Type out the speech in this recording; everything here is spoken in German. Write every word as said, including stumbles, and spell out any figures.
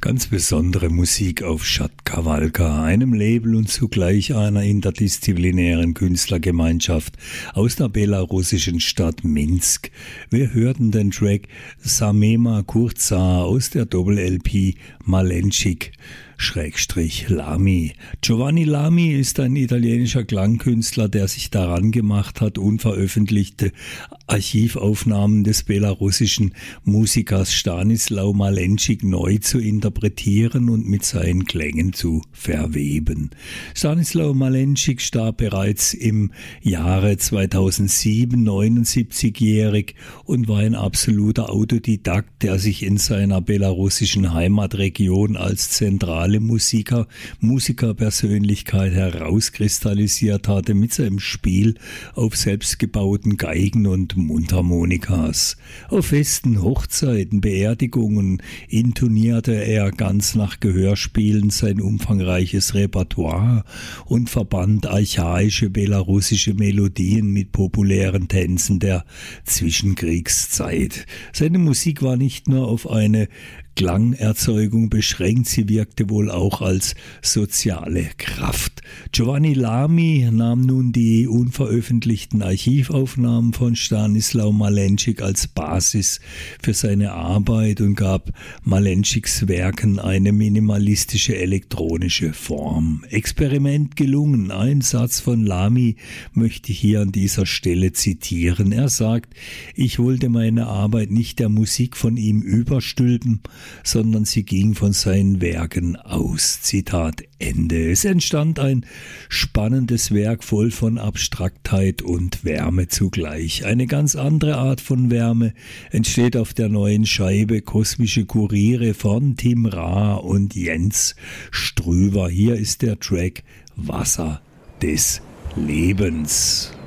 Ganz besondere Musik auf Schatt-Kavalka, einem Label und zugleich einer interdisziplinären Künstlergemeinschaft aus der belarussischen Stadt Minsk. Wir hörten den Track Samema Kurza aus der Doppel-L P Malenchik Schrägstrich Lamy. Giovanni Lamy ist ein italienischer Klangkünstler, der sich daran gemacht hat, unveröffentlichte Archivaufnahmen des belarussischen Musikers Stanislaw Malenchik neu zu interpretieren und mit seinen Klängen zu verweben. Stanislaw Malenchik starb bereits im Jahre zweitausendsieben, neunundsiebzigjährig, und war ein absoluter Autodidakt, der sich in seiner belarussischen Heimatregion als zentrale Musiker, Musikerpersönlichkeit herauskristallisiert hatte mit seinem Spiel auf selbstgebauten Geigen und Mundharmonikas. Auf Festen, Hochzeiten, Beerdigungen intonierte er ganz nach Gehörspielen sein umfangreiches Repertoire und verband archaische belarussische Melodien mit populären Tänzen der Zwischenkriegszeit. Seine Musik war nicht nur auf eine Klangerzeugung beschränkt, sie wirkte wohl auch als soziale Kraft. Giovanni Lamy nahm nun die unveröffentlichten Archivaufnahmen von Stanislaw Malenchik als Basis für seine Arbeit und gab Malenchiks Werken eine minimalistische elektronische Form. Experiment gelungen. Ein Satz von Lamy möchte ich hier an dieser Stelle zitieren. Er sagt: Ich wollte meine Arbeit nicht der Musik von ihm überstülpen, sondern sie ging von seinen Werken aus. Zitat Ende. Es entstand ein spannendes Werk voll von Abstraktheit und Wärme zugleich. Eine ganz andere Art von Wärme entsteht auf der neuen Scheibe Kosmische Kuriere von Tim Ra und Jens Strüwer. Hier ist der Track Wasser des Lebens.